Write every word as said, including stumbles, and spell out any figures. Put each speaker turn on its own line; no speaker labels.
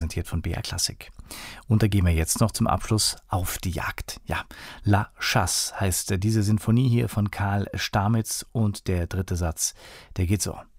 präsentiert von B R Klassik. Und da gehen wir jetzt noch zum Abschluss auf die Jagd. Ja, La Chasse heißt diese Sinfonie hier von Karl Stamitz und der dritte Satz, der geht so.